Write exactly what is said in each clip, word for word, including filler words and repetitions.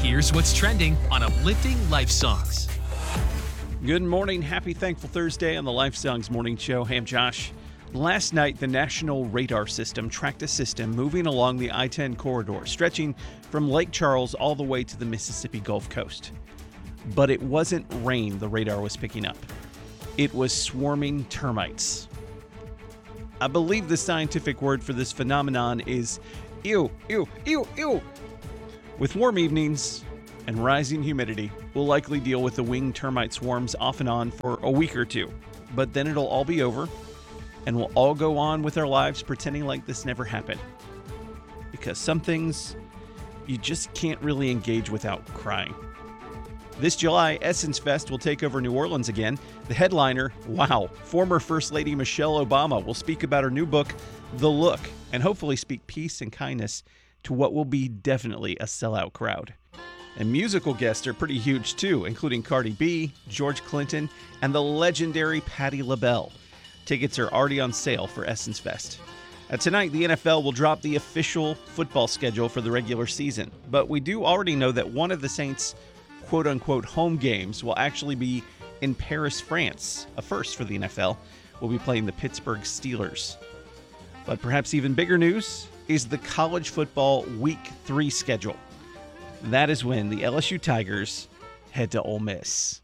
Here's what's trending on Uplifting Life Songs. Good morning. Happy Thankful Thursday on the Life Songs Morning Show. Hey, I'm Josh. Last night, the National Radar System tracked a system moving along the I ten corridor, stretching from Lake Charles all the way to the Mississippi Gulf Coast. But it wasn't rain the radar was picking up. It was swarming termites. I believe the scientific word for this phenomenon is ew, ew, ew, ew. With warm evenings and rising humidity, we'll likely deal with the winged termite swarms off and on for a week or two. But then it'll all be over, and we'll all go on with our lives pretending like this never happened. Because some things you just can't really engage without crying. This July, Essence Fest will take over New Orleans again. The headliner, wow, former First Lady Michelle Obama will speak about her new book, The Look, and hopefully speak peace and kindness to what will be definitely a sellout crowd. And musical guests are pretty huge too, including Cardi B, George Clinton, and the legendary Patti LaBelle. Tickets are already on sale for Essence Fest. Uh, tonight, the N F L will drop the official football schedule for the regular season, but we do already know that one of the Saints' quote-unquote home games will actually be in Paris, France, a first for the N F L. We'll be playing the Pittsburgh Steelers. But perhaps even bigger news is the college football Week three schedule. That is when the L S U Tigers head to Ole Miss.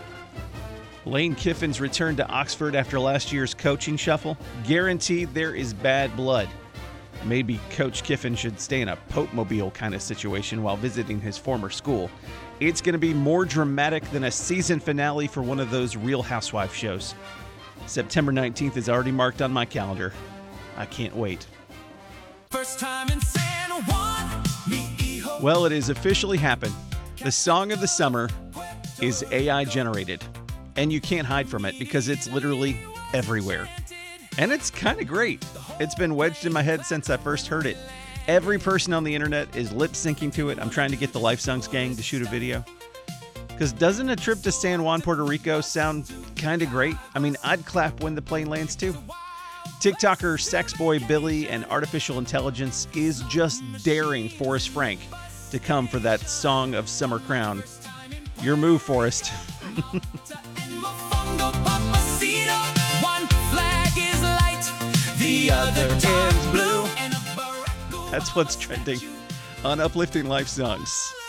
Lane Kiffin's return to Oxford after last year's coaching shuffle. Guaranteed there is bad blood. Maybe Coach Kiffin should stay in a Pope-mobile kind of situation while visiting his former school. It's going to be more dramatic than a season finale for one of those Real Housewives shows. September nineteenth is already marked on my calendar. I can't wait. First time in San Juan, me. Well, it has officially happened. The song of the summer is A I generated, and you can't hide from it because it's literally everywhere. And it's kind of great. It's been wedged in my head since I first heard it. Every person on the internet is lip syncing to it. I'm trying to get the Life Songs gang to shoot a video. Because doesn't a trip to San Juan, Puerto Rico sound kind of great? I mean, I'd clap when the plane lands too. TikToker Sexboy Billy and artificial intelligence is just daring Forrest Frank to come for that Song of Summer crown. Your move, Forrest. The other is blue. That's what's trending on Uplifting Life Songs.